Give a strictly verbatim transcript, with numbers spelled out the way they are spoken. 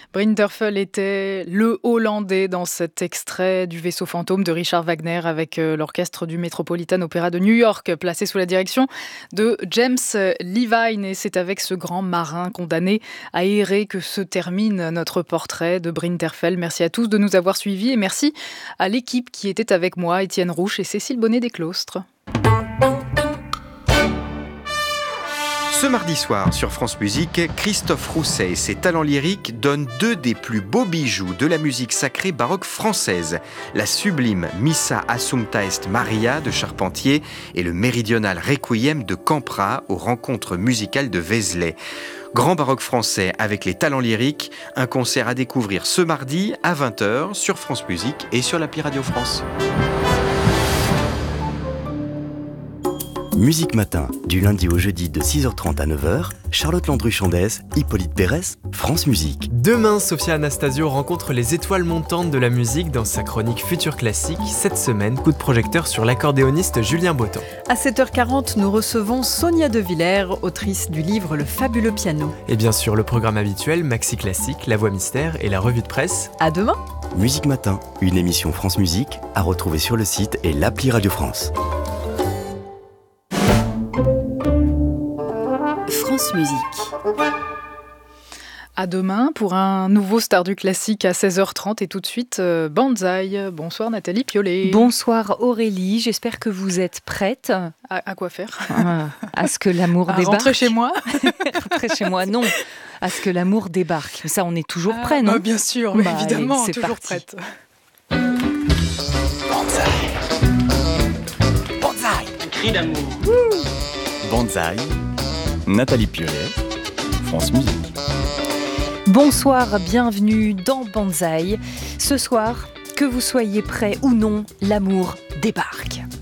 Brinterfell était le Hollandais dans cet extrait du Vaisseau fantôme de Richard Wagner avec euh, l'orchestre du Metropolitan Opera de New York, placé sous la direction de James Levine. Et c'est avec ce grand marin condamné à errer que se termine notre portrait de Brinterfell. Merci à tous de nous avoir suivis et merci à l'équipe qui était avec moi, Étienne Rouche et Cécile Bonnet-Desclostres. Ce mardi soir, sur France Musique, Christophe Rousset et ses talents lyriques donnent deux des plus beaux bijoux de la musique sacrée baroque française. La sublime Missa Assumpta Est Maria de Charpentier et le méridional Requiem de Campra aux rencontres musicales de Vézelay. Grand baroque français avec les talents lyriques, un concert à découvrir ce mardi à vingt heures sur France Musique et sur l'appli Radio France. Musique Matin, du lundi au jeudi de six heures trente à neuf heures, Charlotte Landru-Chandès, Hippolyte Pérès, France Musique. Demain, Sophia Anastasio rencontre les étoiles montantes de la musique dans sa chronique Futur Classique. Cette semaine, coup de projecteur sur l'accordéoniste Julien Botton. À sept heures quarante, nous recevons Sonia De Villers, autrice du livre Le Fabuleux Piano. Et bien sûr, le programme habituel, Maxi Classique, La Voix Mystère et la revue de presse. À demain. Musique Matin, une émission France Musique à retrouver sur le site et l'appli Radio France. France Musique. À demain pour un nouveau Star du Classique à seize heures trente et tout de suite euh, Banzai. Bonsoir Nathalie Piolet. Bonsoir Aurélie, j'espère que vous êtes prête. À, à quoi faire à, à ce que l'amour à débarque. Rentrer chez moi Rentrer chez moi, non. À ce que l'amour débarque. Ça, on est toujours ah, prêt, non bah, bien sûr, bah, évidemment, allez, toujours parti. prête. Banzai. Banzai. Cri d'amour. Banzai. Nathalie Piolet, France Musique. Bonsoir, bienvenue dans Banzai. Ce soir, que vous soyez prêts ou non, l'amour débarque.